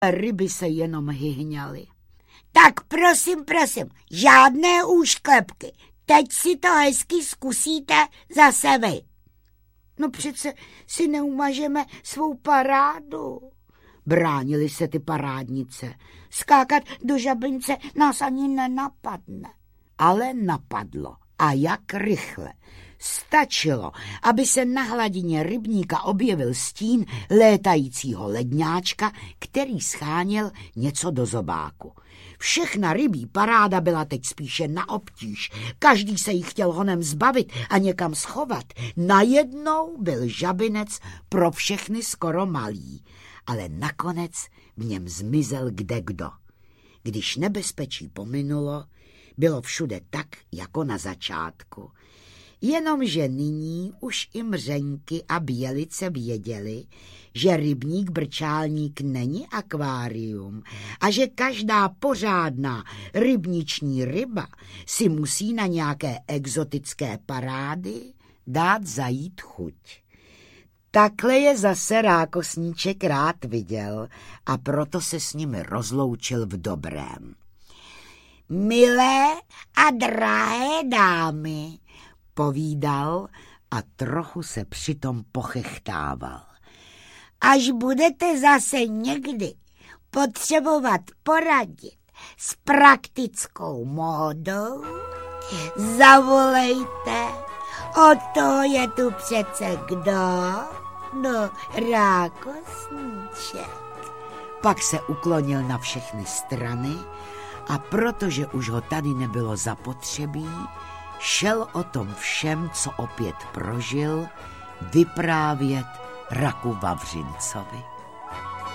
Ryby se jenom hyhňaly. Tak prosím, žádné úšklepky. Teď si to hezky zkusíte zase vy. No přece si neumažeme svou parádu. Bránily se ty parádnice. Skákat do žabince nás ani nenapadne. Ale napadlo. A jak rychle. Stačilo, aby se na hladině rybníka objevil stín létajícího ledňáčka, který scháněl něco do zobáku. Všechna rybí paráda byla teď spíše na obtíž. Každý se jí chtěl honem zbavit a někam schovat. Najednou byl žabinec pro všechny skoro malý, ale nakonec v něm zmizel kdekdo. Když nebezpečí pominulo, bylo všude tak, jako na začátku. Jenomže nyní už i mřenky a bělice věděli, že rybník Brčálník není akvárium a že každá pořádná rybniční ryba si musí na nějaké exotické parády dát zajít chuť. Takhle je zase Rákosníček rád viděl a proto se s nimi rozloučil v dobrém. Milé a drahé dámy, povídal a trochu se přitom pochechtával. Až budete zase někdy potřebovat poradit s praktickou módou, zavolejte, o to je tu přece kdo? No, Rákosníček. Pak se uklonil na všechny strany a protože už ho tady nebylo zapotřebí, šel o tom všem, co opět prožil, vyprávět Raku Vavřincovi.